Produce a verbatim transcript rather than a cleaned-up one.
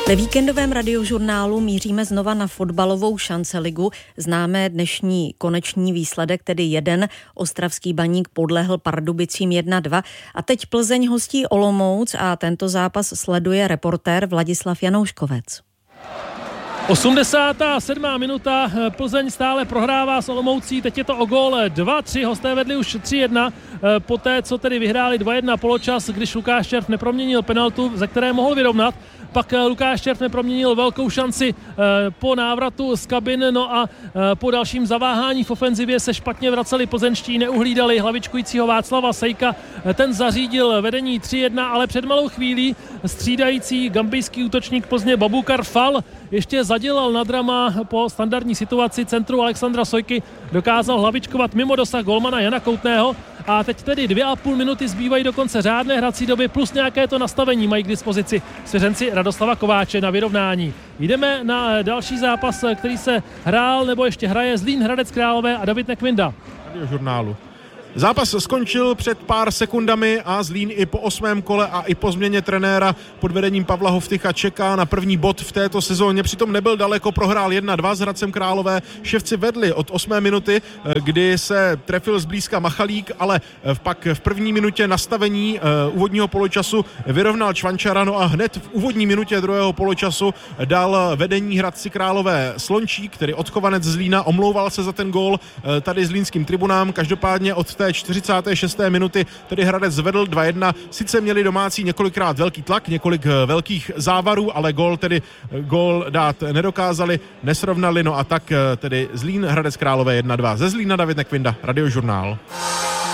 Ve víkendovém radiožurnálu míříme znova na fotbalovou šanceligu. Známe dnešní koneční výsledek, tedy jeden. Ostravský Baník podlehl Pardubicím jedna dva. A teď Plzeň hostí Olomouc a tento zápas sleduje reportér Vladislav Janouškovec. osmdesátá sedmá minuta, Plzeň stále prohrává s Olomoucí, teď je to o gól dva tři, hosté vedli už tři jedna, poté co tedy vyhráli dva jedna poločas, když Lukáš Červ neproměnil penaltu, ze které mohl vyrovnat. Pak Lukáš Červ neproměnil velkou šanci po návratu z kabin, no a po dalším zaváhání v ofenzivě se špatně vraceli plzeňští, neuhlídali hlavičkujícího Václava Sejka, ten zařídil vedení tři jedna, ale před malou chvílí střídající gambijský útočník Plzně Babukar Fall ještě zadělal na drama po standardní situaci centru Alexandra Sojky, dokázal hlavičkovat mimo dosah golmana Jana Koutného a teď tedy dvě a půl minuty zbývají do konce řádné hrací doby plus nějaké to nastavení mají k dispozici svěřenci Radoslava Kováče na vyrovnání. Jdeme na další zápas, který se hrál nebo ještě hraje Zlín Hradec Králové a David Nekvinda. Radiožurnálu. Zápas skončil před pár sekundami a Zlín i po osmém kole a i po změně trenéra pod vedením Pavla Hovtycha čeká na první bod v této sezóně. Přitom nebyl daleko, prohrál jedna dva s Hradcem Králové. Ševci vedli od osmé minuty, kdy se trefil zblízka Machalík, ale pak v první minutě nastavení úvodního poločasu vyrovnal Čvančara, no a hned v úvodní minutě druhého poločasu dal vedení Hradci Králové Slončík, který odchovanec Zlína, omlouval se za ten gól tady zlínským tribunám. Každopádně od té čtyřicáté šesté minuty tedy Hradec zvedl dva jedna. Sice měli domácí několikrát velký tlak, několik velkých závarů, ale gól tedy gól dát nedokázali, nesrovnali, no a tak tedy Zlín Hradec Králové jedna dva. Ze Zlína David Nekvinda, Radiožurnál.